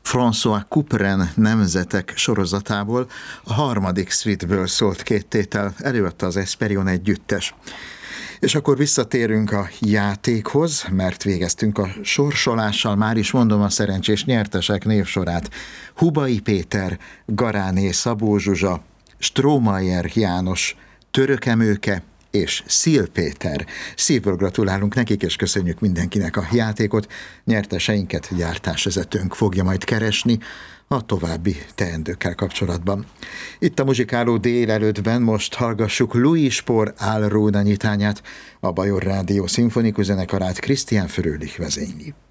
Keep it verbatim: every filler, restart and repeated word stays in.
François Couperin nemzetek sorozatából, a harmadik suiteből szólt két tétel, előadta az Esperion együttes. És akkor visszatérünk a játékhoz, mert végeztünk a sorsolással, már is mondom a szerencsés nyertesek névsorát. Hubay Péter, Garáné Szabó Zsuzsa, Strohmayer János, Törökemőke és Szil Péter. Szívből gratulálunk nekik, és köszönjük mindenkinek a játékot. Nyerteseinket gyártásvezetőnk fogja majd keresni a további teendőkkel kapcsolatban. Itt a muzsikáló délelőttben most hallgassuk Louis Spohr Álróda nyitányát, a Bajor Rádió szimfonikus zenekarát Christian Fröhlich vezényli.